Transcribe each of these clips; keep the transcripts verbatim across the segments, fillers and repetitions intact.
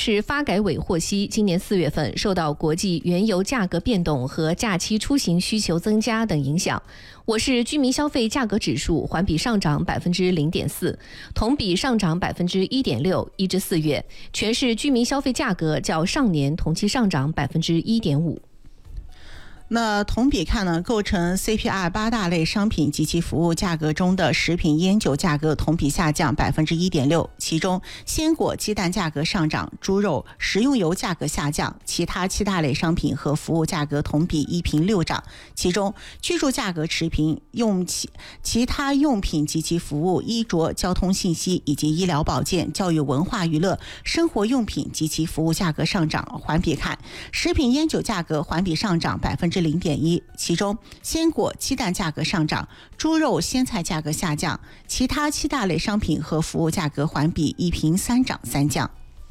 市发改委获悉，今年四月份受到国际原油价格变动和假期出行需求增加等影响，我市居民消费价格指数环比上涨百分之零点四，同比上涨百分之一点六。一至四月，全市居民消费价格较上年同期上涨百分之一点五。 那同比看呢，构成 C P I 八大类商品及其服务价格中的食品烟酒价格同比下降百分之一点六，其中鲜果、鸡蛋价格上涨，猪肉、食用油价格下降，其他七大类商品和服务价格同比一平六涨，其中居住价格持平，用其其他用品及其服务、衣着、交通信息以及医疗保健、教育文化娱乐、生活用品及其服务价格上涨。环比看，食品烟酒价格环比上涨百分之零点一，其中鲜果、鸡蛋价格上涨，猪肉、鲜菜价格下降，其他七大类商品和服务价格环比一平三涨三降。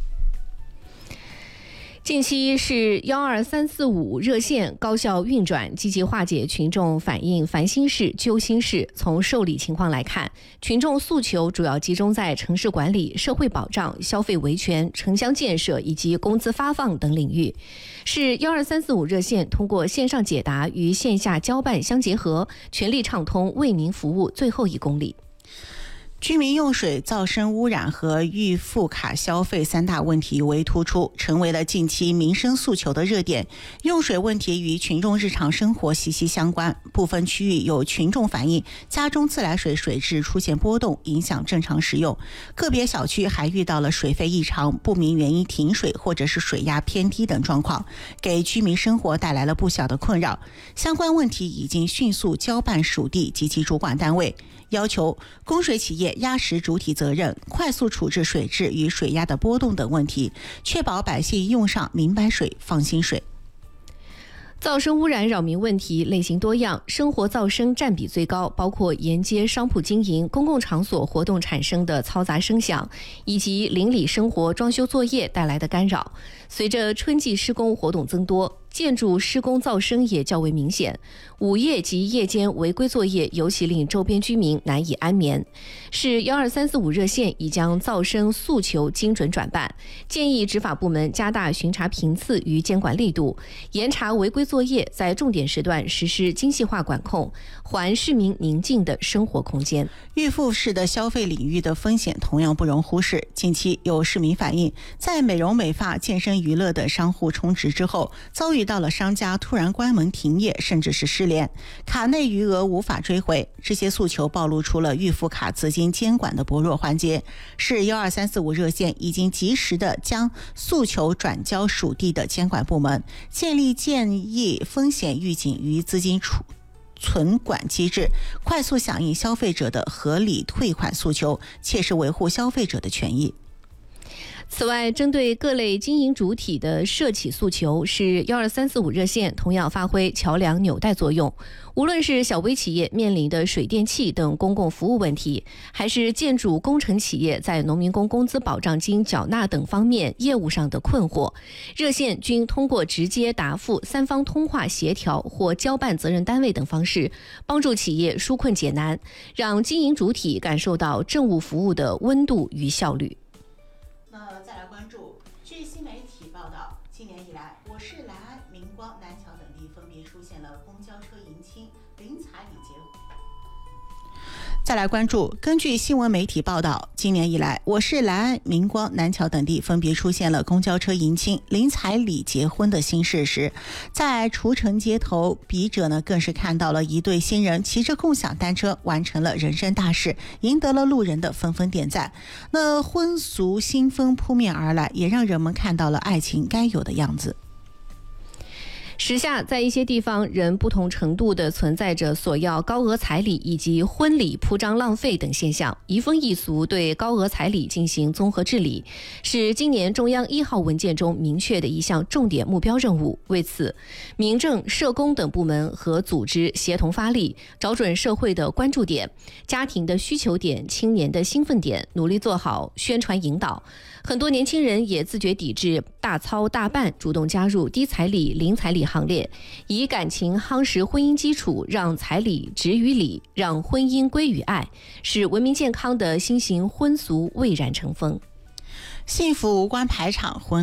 近期是幺二三四五热线高效运转，积极化解群众反映烦心事、揪心事。从受理情况来看，群众诉求主要集中在城市管理、社会保障、消费维权、城乡建设以及工资发放等领域。是幺二三四五热线通过线上解答与线下交办相结合，全力畅通为民服务最后一公里。 居民用水、噪声污染和预付卡消费三大问题尤为突出，成为了近期民生诉求的热点。用水问题与群众日常生活息息相关，部分区域有群众反映家中自来水水质出现波动，影响正常使用。个别小区还遇到了水费异常、不明原因停水或者是水压偏低等状况，给居民生活带来了不小的困扰。相关问题已经迅速交办属地及其主管单位，要求供水企业压实主体责任，快速处置水质与水压的波动等问题，确保百姓用上明白水、放心水。 噪声污染扰民问题类型多样，生活噪声占比最高，包括沿街商铺经营、公共场所活动产生的嘈杂声响，以及邻里生活装修作业带来的干扰。随着春季施工活动增多，建筑施工噪声也较为明显，午夜及夜间违规作业尤其令周边居民难以安眠。市幺二三四五热线已将噪声诉求精准转办，建议执法部门加大巡查频次与监管力度，严查违规作业，在重点时段实施精细化管控，还市民宁静的生活空间。 预付式的消费领域的风险同样不容忽视。近期有市民反映，在美容美发、健身娱乐等商户充值之后，遭遇到了商家突然关门停业，甚至是失联，卡内余额无法追回。这些诉求暴露出了预付卡资金监管的薄弱环节。市幺二三四五热线已经及时的将诉求转交属地的监管部门，建立建议风险预警与资金处存管机制，快速响应消费者的合理退款诉求，切实维护消费者的权益。 此外，针对各类经营主体的涉企诉求，是幺二三四五热线同样发挥桥梁纽带作用。无论是小微企业面临的水电气等公共服务问题，还是建筑工程企业在农民工工资保障金缴纳等方面业务上的困惑，热线均通过直接答复、三方通话协调或交办责任单位等方式，帮助企业纾困解难，让经营主体感受到政务服务的温度与效率。 那再来关注，据新媒体报道，今年以来，我市莱安、明光、南桥等地分别出现了公交车迎亲、临彩礼结婚。再来关注，根据新闻媒体报道，今年以来，我市莱安、明光、南桥等地分别出现了公交车迎亲、临彩礼结婚的新事实。在除城街头，笔者呢更是看到了一对新人骑着共享单车完成了人生大事，赢得了路人的纷纷点赞。那婚俗新风扑面而来，也让人们看到了爱情该有的样子。 时下在一些地方仍不同程度地存在着索要高额彩礼以及婚礼铺张浪费等现象，移风易俗对高额彩礼进行综合治理，是今年中央一号文件中明确的一项重点目标任务。为此，民政、社工等部门和组织协同发力，找准社会的关注点、家庭的需求点、青年的兴奋点，努力做好宣传引导。很多年轻人也自觉抵制大操大办，主动加入低彩礼、零彩礼行列，以感情夯实婚姻基础，让彩礼止于礼，让婚姻归于爱，使文明健康的新型婚俗蔚然成风。 幸福无关排场，婚